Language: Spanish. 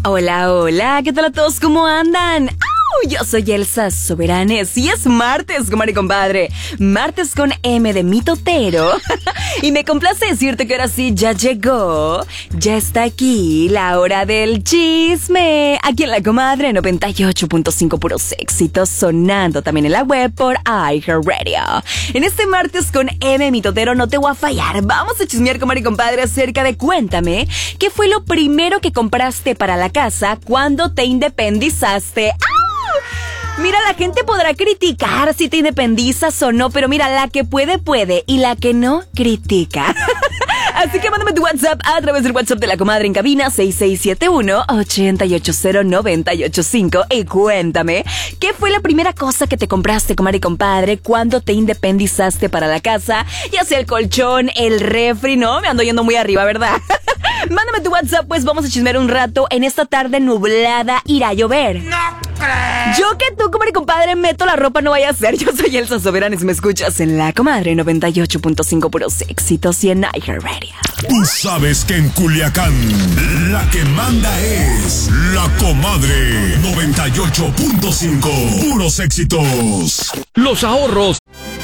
Hola, hola, ¿qué tal a todos? ¿Cómo andan? Yo soy Elsa Soberanes y es martes, comadre y compadre. Martes con M de mitotero. Y me complace decirte que ahora sí ya llegó. Ya está aquí la hora del chisme. Aquí en la comadre 98.5 puros éxitos, sonando también en la web por iHeartRadio. En este martes con M de mitotero no te voy a fallar. Vamos a chismear, comadre y compadre, acerca de cuéntame qué fue lo primero que compraste para la casa cuando te independizaste. Mira, la gente podrá criticar si te independizas o no, pero mira, la que puede, puede, y la que no, critica. Así que mándame tu WhatsApp a través del WhatsApp de la comadre en cabina 6671-880-985 y cuéntame, ¿qué fue la primera cosa que te compraste, comadre y compadre, cuando te independizaste para la casa? Ya sea el colchón, el refri, ¿no? Me ando yendo muy arriba, ¿verdad? Mándame tu WhatsApp, pues vamos a chismear un rato. En esta tarde nublada irá a llover. ¡No crees! Yo que tú, comadre y compadre, meto la ropa, no vaya a ser. Yo soy Elsa Soberanes, me escuchas en la comadre 98.5 puros éxitos y en iHeartRadio. Tú sabes que en Culiacán la que manda es la comadre 98.5 puros éxitos. Los ahorros